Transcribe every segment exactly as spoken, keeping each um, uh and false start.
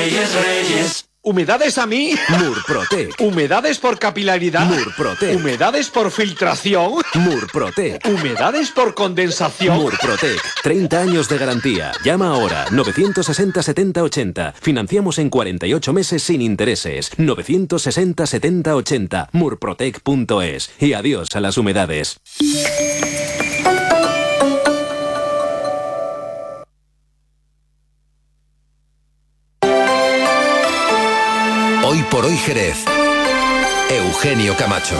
Reyes, Reyes. ¿Humedades a mí? Murprotec. ¿Humedades por capilaridad? Murprotec. ¿Humedades por filtración? Murprotec. ¿Humedades por condensación? Murprotec. treinta años de garantía. Llama ahora. novecientos sesenta, setenta, ochenta. Financiamos en cuarenta y ocho meses sin intereses. novecientos sesenta, setenta, ochenta. murprotec punto es. Y adiós a las humedades. Hoy por hoy Jerez. Eugenio Camacho.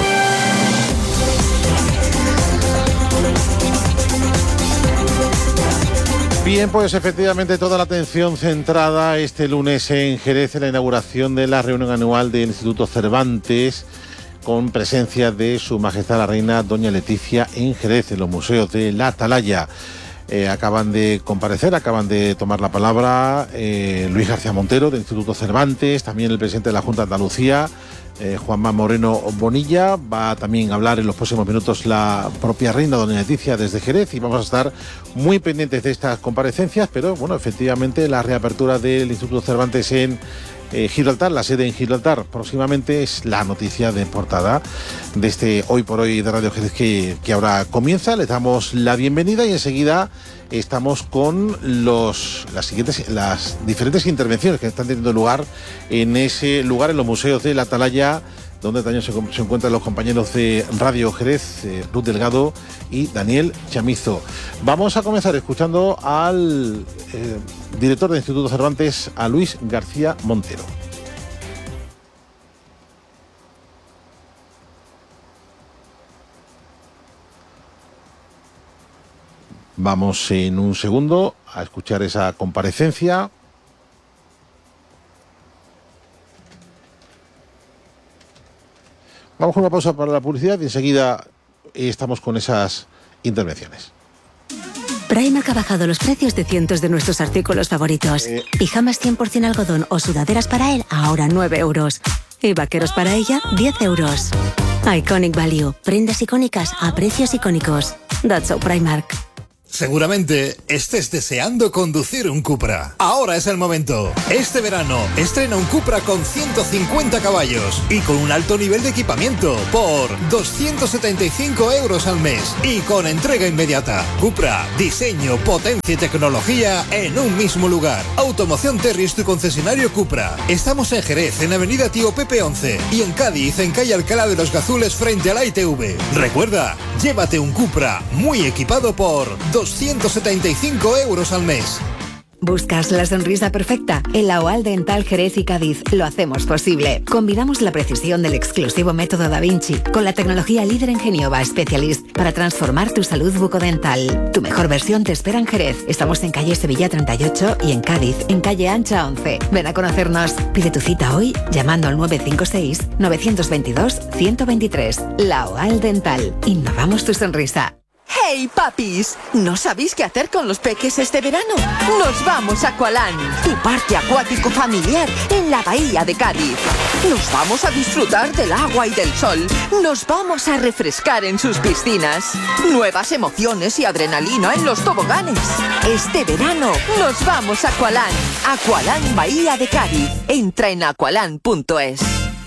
Bien, pues efectivamente toda la atención centrada este lunes en Jerez en la inauguración de la reunión anual del Instituto Cervantes, con presencia de Su Majestad la Reina Doña Leticia en Jerez, en los museos de la Atalaya. Eh, acaban de comparecer, acaban de tomar la palabra eh, Luis García Montero del Instituto Cervantes, también el presidente de la Junta de Andalucía, eh, Juanma Moreno Bonilla. Va también a hablar en los próximos minutos la propia reina Doña Leticia desde Jerez, y vamos a estar muy pendientes de estas comparecencias. Pero bueno, efectivamente la reapertura del Instituto Cervantes en Eh, Gibraltar, la sede en Gibraltar, próximamente es la noticia de portada de este Hoy por Hoy de Radio Jerez que, que ahora comienza. Les damos la bienvenida y enseguida estamos con los las siguientes las diferentes intervenciones que están teniendo lugar en ese lugar, en los museos de la Atalaya, donde también se, se encuentran los compañeros de Radio Jerez, eh, Ruth Delgado y Daniel Chamizo. Vamos a comenzar escuchando al eh, director del Instituto Cervantes, a Luis García Montero. Vamos en un segundo a escuchar esa comparecencia. Vamos con una pausa para la publicidad y enseguida estamos con esas intervenciones. Primark ha bajado los precios de cientos de nuestros artículos favoritos. Eh. Pijamas cien por ciento algodón o sudaderas para él, ahora nueve euros. Y vaqueros para ella, diez euros. Iconic Value. Prendas icónicas a precios icónicos. That's so Primark. Seguramente estés deseando conducir un Cupra. Ahora es el momento. Este verano estrena un Cupra con ciento cincuenta caballos y con un alto nivel de equipamiento por doscientos setenta y cinco euros al mes y con entrega inmediata. Cupra, diseño, potencia y tecnología en un mismo lugar. Automoción Terris, tu concesionario Cupra. Estamos en Jerez, en Avenida Tío Pepe once, y en Cádiz, en calle Alcalá de los Gazules, frente a la I T V. Recuerda, llévate un Cupra muy equipado por doscientos setenta y cinco euros al mes. ¿Buscas la sonrisa perfecta? En la OAL Dental Jerez y Cádiz lo hacemos posible. Combinamos la precisión del exclusivo método Da Vinci con la tecnología líder en Genova Specialist para transformar tu salud bucodental. Tu mejor versión te espera en Jerez. Estamos en calle Sevilla treinta y ocho y en Cádiz, en calle Ancha once. Ven a conocernos. Pide tu cita hoy llamando al nueve cinco seis, nueve dos dos, uno cero dos tres. La OAL Dental. Innovamos tu sonrisa. ¡Hey, papis! ¿No sabéis qué hacer con los peques este verano? ¡Nos vamos a Aqualand! Tu parque acuático familiar en la bahía de Cádiz. Nos vamos a disfrutar del agua y del sol. Nos vamos a refrescar en sus piscinas. Nuevas emociones y adrenalina en los toboganes. Este verano nos vamos a Aqualand. Aqualand Bahía de Cádiz. Entra en aqualand punto es.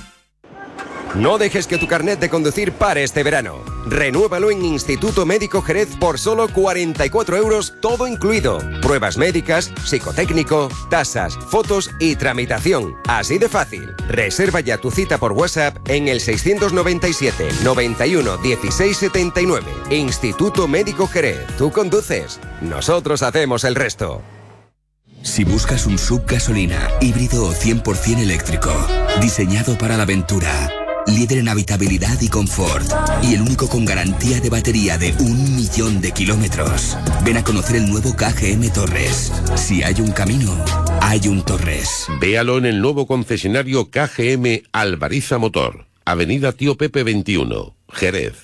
No dejes que tu carnet de conducir pare este verano. Renúvalo en Instituto Médico Jerez por solo cuarenta y cuatro euros, todo incluido. Pruebas médicas, psicotécnico, tasas, fotos y tramitación. Así de fácil. Reserva ya tu cita por WhatsApp en el seiscientos noventa y siete, noventa y uno, dieciséis setenta y nueve. Instituto Médico Jerez. Tú conduces. Nosotros hacemos el resto. Si buscas un sub gasolina, híbrido o cien por ciento eléctrico, diseñado para la aventura, líder en habitabilidad y confort, y el único con garantía de batería de un millón de kilómetros, ven a conocer el nuevo K G M Torres. Si hay un camino, hay un Torres. Véalo en el nuevo concesionario K G M Alvariza Motor, Avenida Tío Pepe veintiuno, Jerez.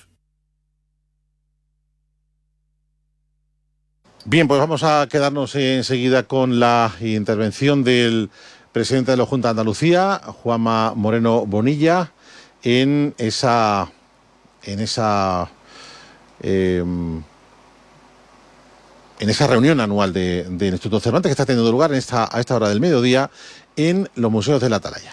Bien, pues vamos a quedarnos enseguida con la intervención del presidente de la Junta de Andalucía, Juanma Moreno Bonilla, en esa en esa eh, en esa reunión anual de, del Instituto Cervantes que está teniendo lugar en esta, a esta hora del mediodía en los museos de la Atalaya.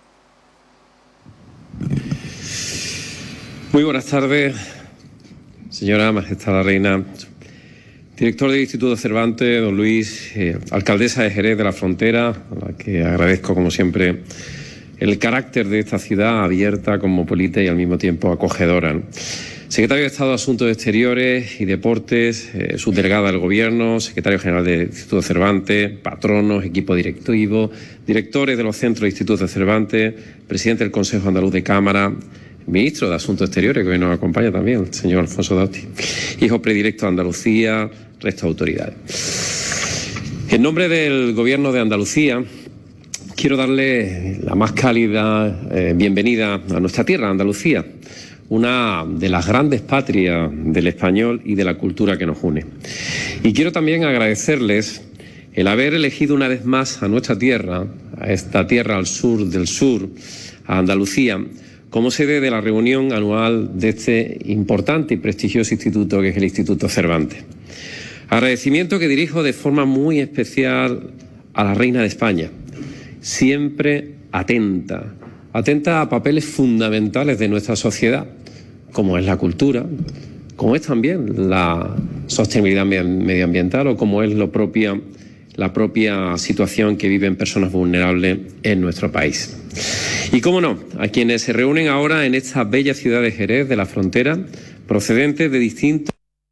Muy buenas tardes, señora Majestad la Reina, director del Instituto Cervantes, don Luis, eh, alcaldesa de Jerez de la Frontera, a la que agradezco como siempre el carácter de esta ciudad abierta, cosmopolita y al mismo tiempo acogedora, ¿no? Secretario de Estado de Asuntos Exteriores y Deportes, eh, subdelegada del Gobierno, secretario general del Instituto Cervantes, patronos, equipo directivo, directores de los centros de Instituto Cervantes, presidente del Consejo Andaluz de Cámara, ministro de Asuntos Exteriores, que hoy nos acompaña también, el señor Alfonso Dausti, hijo predilecto de Andalucía, resto de autoridades. En nombre del Gobierno de Andalucía, quiero darle la más cálida eh, bienvenida a nuestra tierra, Andalucía, una de las grandes patrias del español y de la cultura que nos une. Y quiero también agradecerles el haber elegido una vez más a nuestra tierra, a esta tierra al sur del sur, a Andalucía, como sede de la reunión anual de este importante y prestigioso instituto que es el Instituto Cervantes. Agradecimiento que dirijo de forma muy especial a la Reina de España, siempre atenta, atenta a papeles fundamentales de nuestra sociedad, como es la cultura, como es también la sostenibilidad medioambiental o como es lo propia, la propia situación que viven personas vulnerables en nuestro país. Y cómo no, a quienes se reúnen ahora en esta bella ciudad de Jerez de la Frontera, procedentes de distintos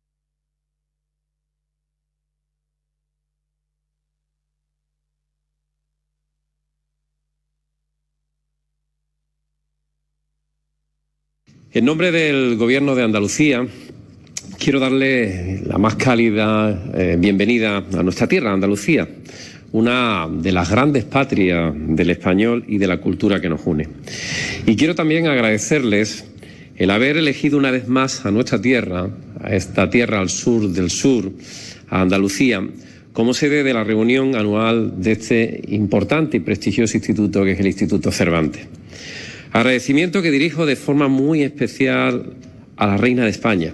En nombre del Gobierno de Andalucía, quiero darle la más cálida eh, bienvenida a nuestra tierra, Andalucía, una de las grandes patrias del español y de la cultura que nos une. Y quiero también agradecerles el haber elegido una vez más a nuestra tierra, a esta tierra al sur del sur, a Andalucía, como sede de la reunión anual de este importante y prestigioso instituto que es el Instituto Cervantes. Agradecimiento que dirijo de forma muy especial a la Reina de España,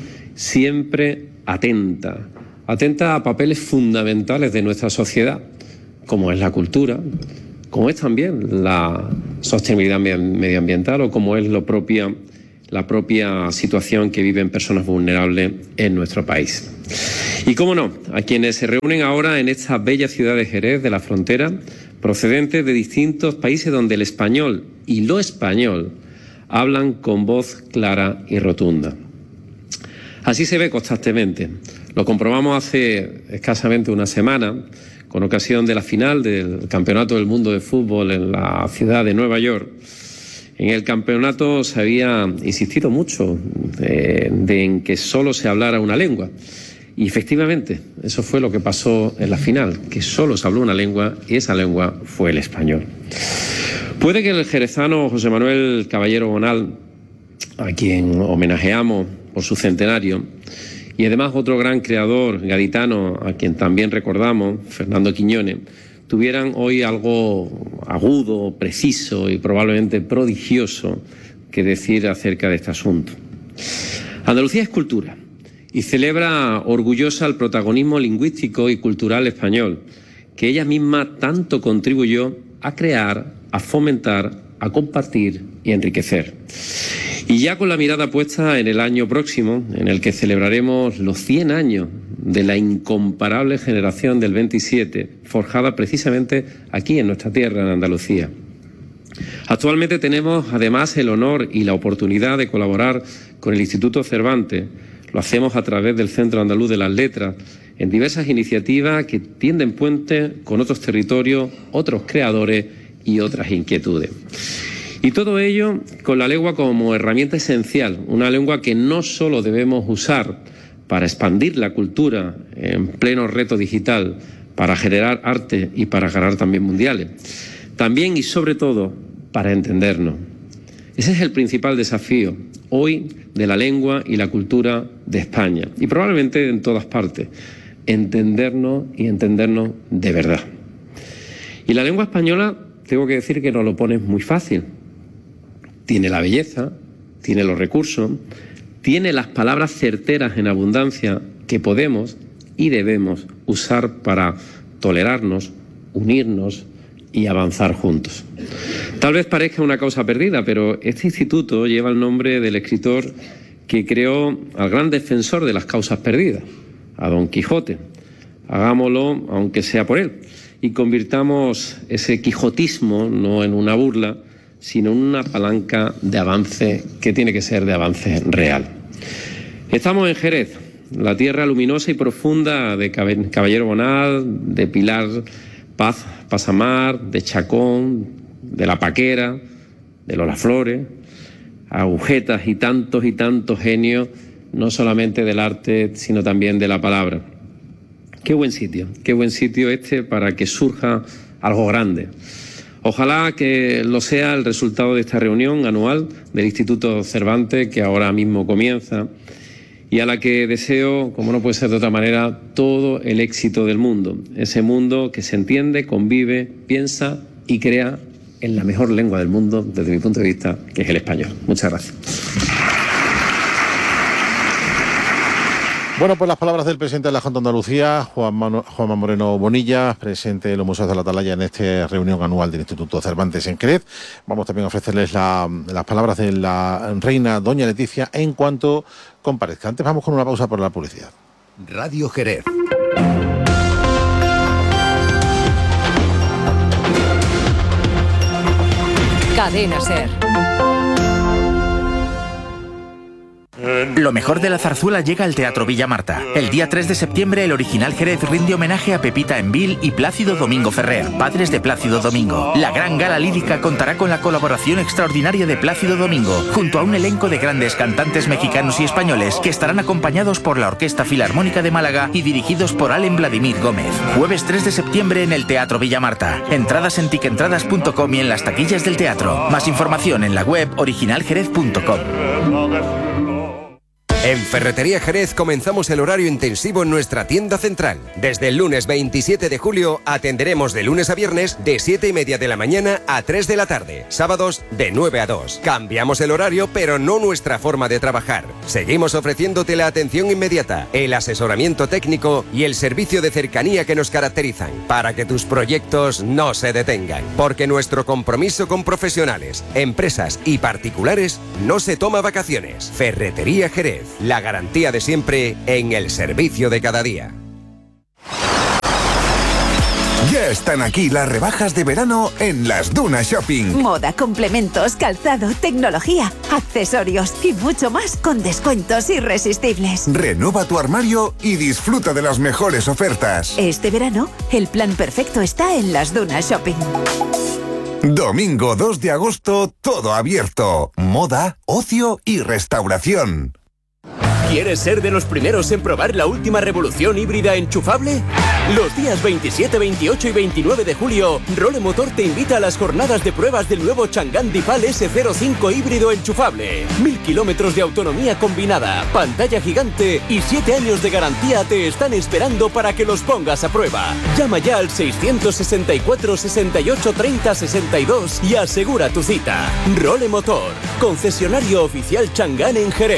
siempre atenta, atenta a papeles fundamentales de nuestra sociedad, como es la cultura, como es también la sostenibilidad medioambiental o como es lo propia, la propia situación que viven personas vulnerables en nuestro país. Y cómo no, a quienes se reúnen ahora en esta bella ciudad de Jerez de la Frontera, procedentes de distintos países donde el español y lo español hablan con voz clara y rotunda. Así se ve constantemente. Lo comprobamos hace escasamente una semana, con ocasión de la final del Campeonato del Mundo de Fútbol en la ciudad de Nueva York. En el campeonato se había insistido mucho de, de en que solo se hablara una lengua. Y efectivamente, eso fue lo que pasó en la final, que solo se habló una lengua y esa lengua fue el español. Puede que el jerezano José Manuel Caballero Bonal, a quien homenajeamos por su centenario, y además otro gran creador gaditano, a quien también recordamos, Fernando Quiñones, tuvieran hoy algo agudo, preciso y probablemente prodigioso que decir acerca de este asunto. Andalucía es cultura y celebra orgullosa el protagonismo lingüístico y cultural español, que ella misma tanto contribuyó a crear, a fomentar, a compartir y enriquecer. Y ya con la mirada puesta en el año próximo, en el que celebraremos los cien años de la incomparable generación del veintisiete, forjada precisamente aquí en nuestra tierra, en Andalucía. Actualmente tenemos además el honor y la oportunidad de colaborar con el Instituto Cervantes. Lo hacemos a través del Centro Andaluz de las Letras, en diversas iniciativas que tienden puentes con otros territorios, otros creadores y otras inquietudes. Y todo ello con la lengua como herramienta esencial, una lengua que no solo debemos usar para expandir la cultura en pleno reto digital, para generar arte y para ganar también mundiales, también y sobre todo para entendernos. Ese es el principal desafío hoy de la lengua y la cultura de España y probablemente en todas partes, entendernos y entendernos de verdad. Y la lengua española, tengo que decir que nos lo pone muy fácil. Tiene la belleza, tiene los recursos, tiene las palabras certeras en abundancia que podemos y debemos usar para tolerarnos, unirnos y avanzar juntos. Tal vez parezca una causa perdida, pero este instituto lleva el nombre del escritor que creó al gran defensor de las causas perdidas, a Don Quijote. Hagámoslo, aunque sea por él, y convirtamos ese quijotismo no en una burla, sino en una palanca de avance que tiene que ser de avance real. Estamos en Jerez, la tierra luminosa y profunda de Caballero Bonal, de Pilar Paz Pasamar, de Chacón, de La Paquera, de Lola Flores, agujetas y tantos y tantos genios, no solamente del arte, sino también de la palabra. Qué buen sitio, qué buen sitio este para que surja algo grande. Ojalá que lo sea el resultado de esta reunión anual del Instituto Cervantes, que ahora mismo comienza, y a la que deseo, como no puede ser de otra manera, todo el éxito del mundo. Ese mundo que se entiende, convive, piensa y crea en la mejor lengua del mundo, desde mi punto de vista, que es el español. Muchas gracias. Bueno, pues las palabras del presidente de la Junta de Andalucía, Juan Juanma Moreno Bonilla, presidente de los Museos de la Atalaya en esta reunión anual del Instituto Cervantes en Jerez. Vamos también a ofrecerles la, las palabras de la reina doña Leticia en cuanto comparezca. Antes vamos con una pausa por la publicidad. Radio Jerez. Cadena SER. Lo mejor de la zarzuela llega al Teatro Villa Marta. El día tres de septiembre, el Original Jerez rinde homenaje a Pepita Envil y Plácido Domingo Ferrer, padres de Plácido Domingo. La gran gala lírica contará con la colaboración extraordinaria de Plácido Domingo, junto a un elenco de grandes cantantes mexicanos y españoles que estarán acompañados por la Orquesta Filarmónica de Málaga y dirigidos por Allen Vladimir Gómez. Jueves tres de septiembre en el Teatro Villa Marta. Entradas en tiquentradas punto com y en las taquillas del teatro. Más información en la web original jerez punto com. En Ferretería Jerez comenzamos el horario intensivo en nuestra tienda central. Desde el lunes veintisiete de julio atenderemos de lunes a viernes de siete y media de la mañana a tres de la tarde. Sábados de nueve a dos. Cambiamos el horario, pero no nuestra forma de trabajar. Seguimos ofreciéndote la atención inmediata, el asesoramiento técnico y el servicio de cercanía que nos caracterizan, para que tus proyectos no se detengan. Porque nuestro compromiso con profesionales, empresas y particulares no se toma vacaciones. Ferretería Jerez. La garantía de siempre en el servicio de cada día. Ya están aquí las rebajas de verano en Las Dunas Shopping. Moda, complementos, calzado, tecnología, accesorios y mucho más con descuentos irresistibles. Renueva tu armario y disfruta de las mejores ofertas. Este verano, el plan perfecto está en Las Dunas Shopping. Domingo dos de agosto, todo abierto. Moda, ocio y restauración. ¿Quieres ser de los primeros en probar la última revolución híbrida enchufable? Los días veintisiete, veintiocho y veintinueve de julio, Role Motor te invita a las jornadas de pruebas del nuevo Chang'an Dipal ese cero cinco híbrido enchufable. Mil kilómetros de autonomía combinada, pantalla gigante y siete años de garantía te están esperando para que los pongas a prueba. Llama ya al seiscientos sesenta y cuatro, sesenta y ocho, treinta, sesenta y dos y asegura tu cita. Role Motor, concesionario oficial Chang'an en Jerez.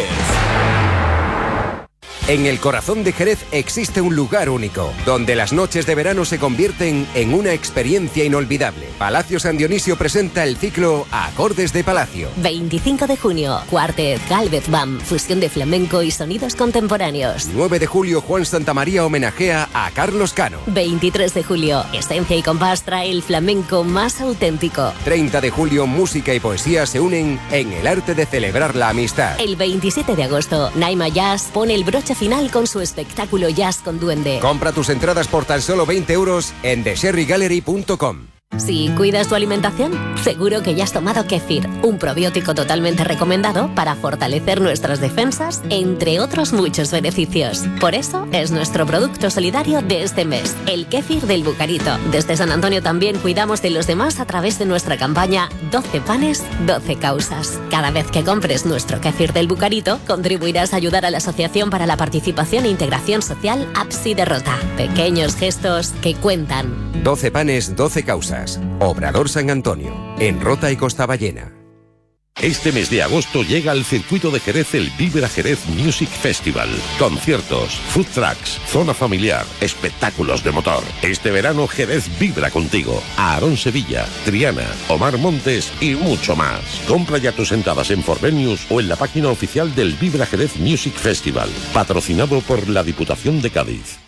En el corazón de Jerez existe un lugar único, donde las noches de verano se convierten en una experiencia inolvidable. Palacio San Dionisio presenta el ciclo Acordes de Palacio. veinticinco de junio, Cuartet, Galvez Bam, fusión de flamenco y sonidos contemporáneos. nueve de julio, Juan Santamaría homenajea a Carlos Cano. veintitrés de julio, Esencia y Compás trae el flamenco más auténtico. treinta de julio, música y poesía se unen en el arte de celebrar la amistad. El veintisiete de agosto, Naima Jazz pone el broche final con su espectáculo Jazz con Duende. Compra tus entradas por tan solo veinte euros en the sherry gallery punto com. Si cuidas tu alimentación, seguro que ya has tomado kéfir, un probiótico totalmente recomendado para fortalecer nuestras defensas, entre otros muchos beneficios. Por eso es nuestro producto solidario de este mes, el kéfir del Bucarito. Desde San Antonio también cuidamos de los demás a través de nuestra campaña doce panes, doce causas. Cada vez que compres nuestro kéfir del Bucarito, contribuirás a ayudar a la Asociación para la Participación e Integración Social A P S I Derrota. Pequeños gestos que cuentan. doce panes, doce causas. Obrador San Antonio, en Rota y Costa Ballena. Este mes de agosto llega al circuito de Jerez el Vibra Jerez Music Festival. Conciertos, food trucks, zona familiar, espectáculos de motor. Este verano Jerez vibra contigo. Aarón Sevilla, Triana, Omar Montes y mucho más. Compra ya tus entradas en Forvenius o en la página oficial del Vibra Jerez Music Festival, patrocinado por la Diputación de Cádiz.